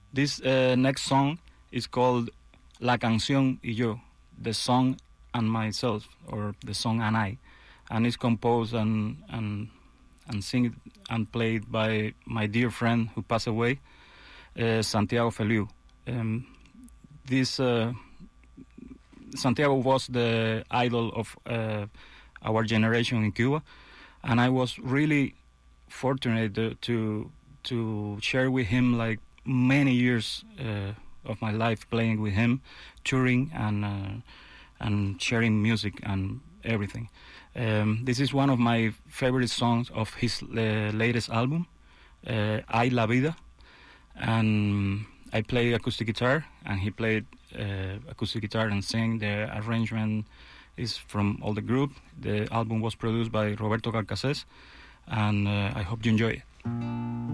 This next song is called La Canción y Yo, the song and myself, or the song and I, and it's composed and sing and played by my dear friend who passed away, Santiago Feliu. This Santiago was the idol of our generation in Cuba, and I was really fortunate to share with him like many years of my life playing with him, touring and sharing music and everything. This is one of my favorite songs of his latest album, Ay La Vida, and I play acoustic guitar and he played acoustic guitar and sang. The arrangement is from all the group. The album was produced by Roberto Carcassés, and I hope you enjoy it.